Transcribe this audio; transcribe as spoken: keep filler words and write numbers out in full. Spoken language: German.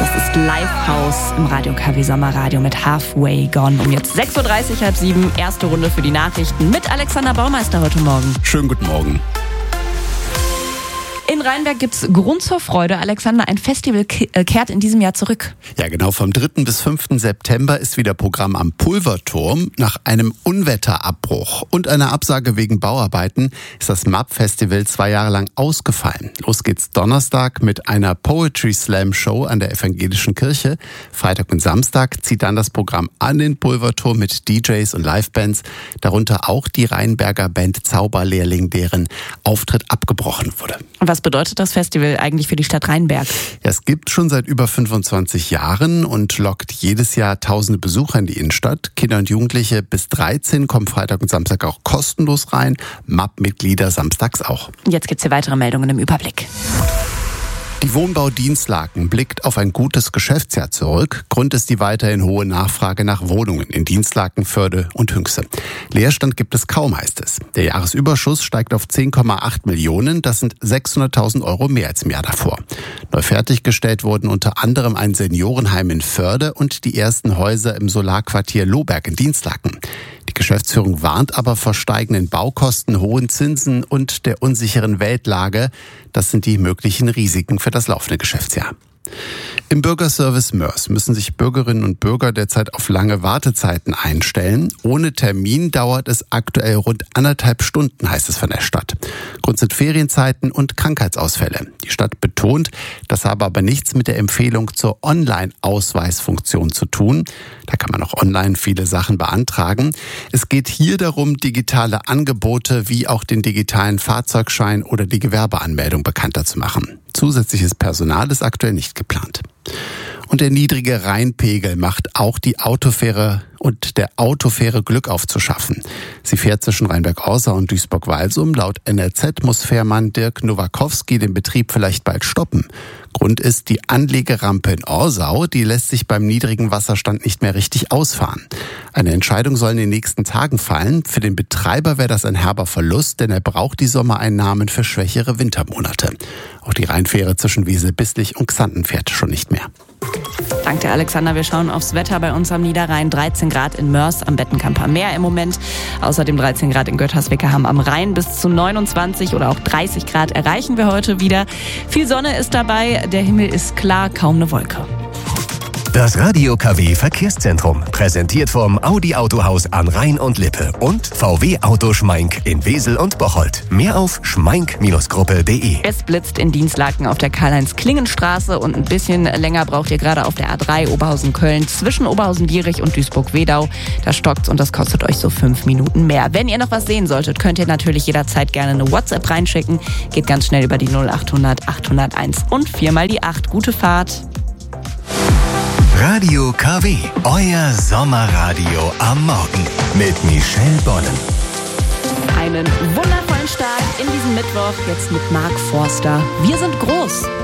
Das ist Livehouse im Radio K W Sommerradio mit Halfway Gone. Um jetzt sechs Uhr dreißig, halb sieben, erste Runde für die Nachrichten mit Alexander Baumeister heute Morgen. Schönen guten Morgen. In Rheinberg gibt's Grund zur Freude. Alexander, ein Festival kehrt in diesem Jahr zurück. Ja, genau. Vom dritten bis fünften September ist wieder Programm am Pulverturm. Nach einem Unwetterabbruch und einer Absage wegen Bauarbeiten ist das M A P-Festival zwei Jahre lang ausgefallen. Los geht's Donnerstag mit einer Poetry Slam Show an der Evangelischen Kirche. Freitag und Samstag zieht dann das Programm an den Pulverturm mit D Js und Livebands. Darunter auch die Rheinberger Band Zauberlehrling, deren Auftritt abgebrochen wurde. Was bedeutet das Festival eigentlich für die Stadt Rheinberg? Ja, es gibt schon seit über fünfundzwanzig Jahren und lockt jedes Jahr tausende Besucher in die Innenstadt. Kinder und Jugendliche bis dreizehn kommen Freitag und Samstag auch kostenlos rein. M A P-Mitglieder samstags auch. Jetzt gibt's hier weitere Meldungen im Überblick. Die Wohnbau Dinslaken blickt auf ein gutes Geschäftsjahr zurück. Grund ist die weiterhin hohe Nachfrage nach Wohnungen in Dinslaken, Förde und Hünxe. Leerstand gibt es kaum, heißt es. Der Jahresüberschuss steigt auf zehn Komma acht Millionen. Das sind sechshunderttausend Euro mehr als im Jahr davor. Neu fertiggestellt wurden unter anderem ein Seniorenheim in Förde und die ersten Häuser im Solarquartier Lohberg in Dinslaken. Die Geschäftsführung warnt aber vor steigenden Baukosten, hohen Zinsen und der unsicheren Weltlage. Das sind die möglichen Risiken für das laufende Geschäftsjahr. Im Bürgerservice Moers müssen sich Bürgerinnen und Bürger derzeit auf lange Wartezeiten einstellen. Ohne Termin dauert es aktuell rund anderthalb Stunden, heißt es von der Stadt. Grund sind Ferienzeiten und Krankheitsausfälle. Die Stadt betont, das habe aber nichts mit der Empfehlung zur Online-Ausweisfunktion zu tun. Da kann man auch online viele Sachen beantragen. Es geht hier darum, digitale Angebote wie auch den digitalen Fahrzeugschein oder die Gewerbeanmeldung bekannter zu machen. Zusätzliches Personal ist aktuell nicht geplant. Und der niedrige Rheinpegel macht auch die Autofähre und der Autofähre Glück aufzuschaffen. Sie fährt zwischen Rheinberg-Orsau und Duisburg-Walsum. Laut N R Z muss Fährmann Dirk Nowakowski den Betrieb vielleicht bald stoppen. Grund ist die Anlegerampe in Orsau, die lässt sich beim niedrigen Wasserstand nicht mehr richtig ausfahren. Eine Entscheidung soll in den nächsten Tagen fallen. Für den Betreiber wäre das ein herber Verlust, denn er braucht die Sommereinnahmen für schwächere Wintermonate. Auch die Rheinfähre zwischen Wesel-Bislich und Xanten fährt schon nicht mehr. Danke, Alexander. Wir schauen aufs Wetter bei uns am Niederrhein. dreizehn Grad in Moers am Bettenkamper Meer im Moment. Außerdem dreizehn Grad in Götterswickerham am Rhein. Bis zu neunundzwanzig oder auch dreißig Grad erreichen wir heute wieder. Viel Sonne ist dabei. Der Himmel ist klar, kaum eine Wolke. Das Radio K W Verkehrszentrum, präsentiert vom Audi Autohaus an Rhein und Lippe und V W Auto Schmeink in Wesel und Bocholt. Mehr auf schmeink Gruppe punkt de. Es blitzt in Dinslaken auf der Karl-Heinz-Klingen-Straße und ein bisschen länger braucht ihr gerade auf der A drei Oberhausen-Köln zwischen Oberhausen-Dierich und Duisburg-Wedau. Da stockt's und das kostet euch so fünf Minuten mehr. Wenn ihr noch was sehen solltet, könnt ihr natürlich jederzeit gerne eine WhatsApp reinschicken. Geht ganz schnell über die null achthundert achthunderteins und viermal die acht. Gute Fahrt. Radio K W, euer Sommerradio am Morgen mit Michelle Bonnen. Einen wundervollen Start in diesen Mittwoch, jetzt mit Mark Forster. Wir sind groß.